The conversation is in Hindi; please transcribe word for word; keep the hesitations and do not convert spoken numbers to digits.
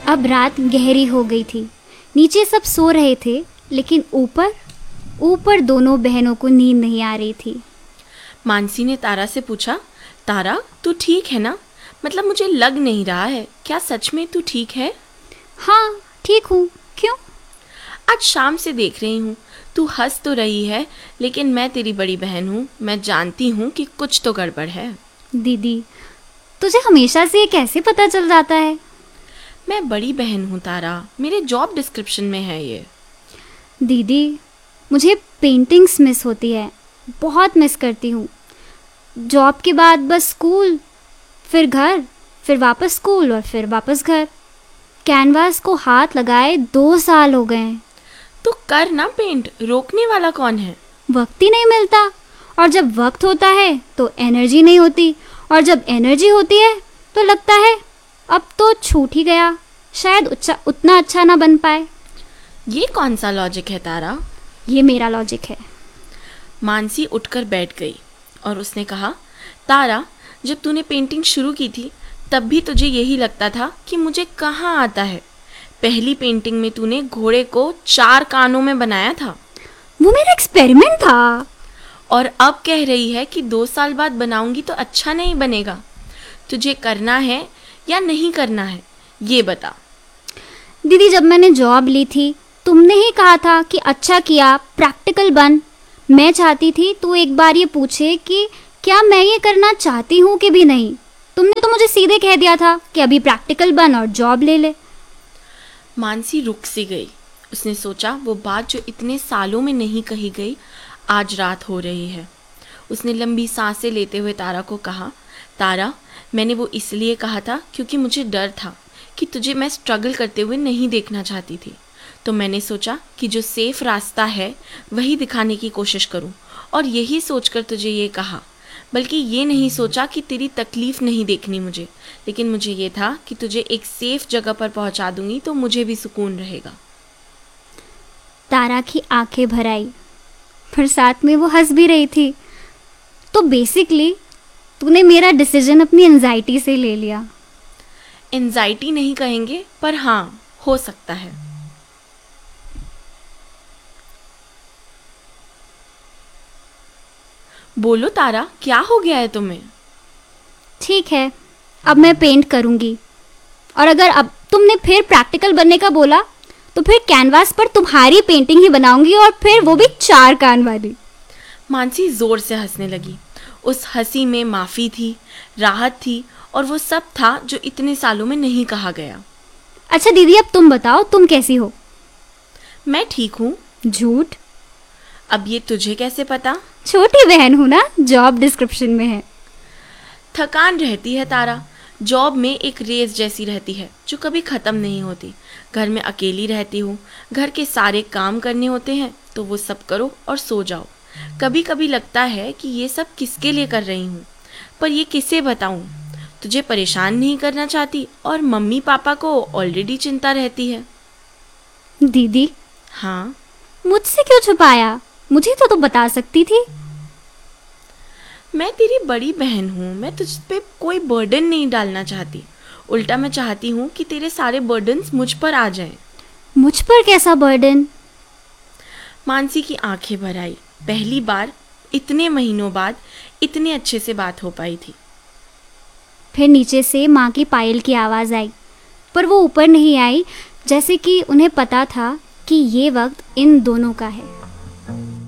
अब रात गहरी हो गई थी। नीचे सब सो रहे थे, लेकिन ऊपर ऊपर दोनों बहनों को नींद नहीं आ रही थी। मानसी ने तारा से पूछा, तारा तू ठीक है ना? मतलब मुझे लग नहीं रहा है, क्या सच में तू ठीक है? हाँ ठीक हूँ, क्यों? आज शाम से देख रही हूँ, तू हंस तो रही है, लेकिन मैं तेरी बड़ी बहन हूँ, मैं जानती हूँ कि कुछ तो गड़बड़ है। दीदी, तुझे हमेशा से ये कैसे पता चल जाता है? मैं बड़ी बहन हूँ तारा, मेरे जॉब डिस्क्रिप्शन में है ये। दीदी, मुझे पेंटिंग्स मिस होती है, बहुत मिस करती हूँ। जॉब के बाद बस स्कूल, फिर घर, फिर वापस स्कूल और फिर वापस घर। कैनवास को हाथ लगाए दो साल हो गए हैं। तो कर ना पेंट, रोकने वाला कौन है? वक्त ही नहीं मिलता, और जब वक्त होता है तो एनर्जी नहीं होती, और जब एनर्जी होती है तो लगता है अब तो छूट ही गया, शायद उच्चा, उतना अच्छा ना बन पाए। ये कौन सा लॉजिक है तारा? ये मेरा लॉजिक है। मानसी उठकर बैठ गई और उसने कहा, तारा जब तूने पेंटिंग शुरू की थी तब भी तुझे यही लगता था कि मुझे कहाँ आता है। पहली पेंटिंग में तूने घोड़े को चार कानों में बनाया था। वो मेरा एक्सपेरिमेंट था। और अब कह रही है कि दो साल बाद बनाऊंगी तो अच्छा नहीं बनेगा। तुझे करना है या नहीं करना है, ये बता। दीदी, जब मैंने जॉब ली थी तुमने ही कहा था कि अच्छा किया, प्रैक्टिकल बन। मैं चाहती थी तू एक बार ये पूछे कि क्या मैं ये करना चाहती हूँ कि भी नहीं। तुमने तो मुझे सीधे कह दिया था कि अभी प्रैक्टिकल बन और जॉब ले ले। मानसी रुक सी गई। उसने सोचा वो बात जो इतने सालों में नहीं कही गई आज रात हो रही है। उसने लंबी सांसें लेते हुए तारा को कहा, तारा मैंने वो इसलिए कहा था क्योंकि मुझे डर था कि तुझे मैं स्ट्रगल करते हुए नहीं देखना चाहती थी। तो मैंने सोचा कि जो सेफ रास्ता है वही दिखाने की कोशिश करूं, और यही सोचकर तुझे ये कहा। बल्कि ये नहीं सोचा कि तेरी तकलीफ़ नहीं देखनी मुझे, लेकिन मुझे ये था कि तुझे एक सेफ जगह पर पहुंचा दूंगी तो मुझे भी सुकून रहेगा। तारा की आंखें भर आई, पर साथ में वो हंस भी रही थी। तो बेसिकली तूने मेरा डिसीजन अपनी एंजाइटी से ले लिया। एंजाइटी नहीं कहेंगे, पर हाँ हो सकता है। बोलो तारा, क्या हो गया है तुम्हें? ठीक है, अब मैं पेंट करूंगी, और अगर अब तुमने फिर प्रैक्टिकल बनने का बोला तो फिर कैनवास पर तुम्हारी पेंटिंग ही बनाऊंगी, और फिर वो भी चार कान वाली। मानसी जोर से हंसने लगी। उस हंसी में माफ़ी थी, राहत थी, और वो सब था जो इतने सालों में नहीं कहा गया। अच्छा दीदी, अब तुम बताओ, तुम कैसी हो? मैं ठीक हूँ। झूठ। अब ये तुझे कैसे पता? छोटी बहन हूँ ना, जॉब डिस्क्रिप्शन में है। थकान रहती है तारा, जॉब में एक रेस जैसी रहती है जो कभी ख़त्म नहीं होती। घर में अकेली रहती हूँ, घर के सारे काम करने होते हैं तो वो सब करो और सो जाओ। कभी कभी लगता है कि ये सब किसके लिए कर रही हूँ, पर ये किसे बताऊँ। तुझे परेशान नहीं करना चाहती, और मम्मी पापा को ऑलरेडी चिंता रहती है। दीदी, हाँ? मुझसे क्यों छुपाया? मुझे तो तुम बता सकती थी। मैं तेरी बड़ी बहन हूँ, मैं तुझ पे कोई बर्डन नहीं डालना चाहती। उल्टा मैं चाहती हूँ कि तेरे सारे बर्डन्स मुझ पर आ जाएं। मुझ पर कैसा बर्डन? मानसी की आंखें भर आई। पहली बार इतने महीनों बाद इतने अच्छे से बात हो पाई थी। फिर नीचे से माँ की पायल की आवाज़ आई, पर वो ऊपर नहीं आई, जैसे कि उन्हें पता था कि ये वक्त इन दोनों का है।